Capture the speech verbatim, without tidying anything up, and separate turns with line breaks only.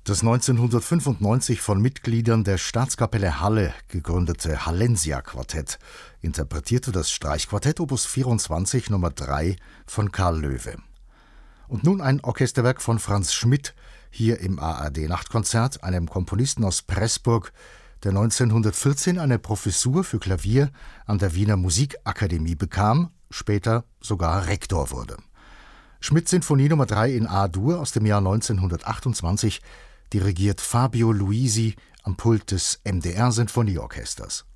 Das neunzehnhundertfünfundneunzig von Mitgliedern der Staatskapelle Halle gegründete Hallensia-Quartett interpretierte das Streichquartett Opus vierundzwanzig Nummer drei von Karl Loewe. Und nun ein Orchesterwerk von Franz Schmidt, hier im A R D-Nachtkonzert, einem Komponisten aus Pressburg, der neunzehnhundertvierzehn eine Professur für Klavier an der Wiener Musikakademie bekam, später sogar Rektor wurde. Schmidt-Sinfonie Nummer drei in A-Dur aus dem Jahr neunzehnhundertachtundzwanzig, dirigiert Fabio Luisi am Pult des M D R-Sinfonieorchesters.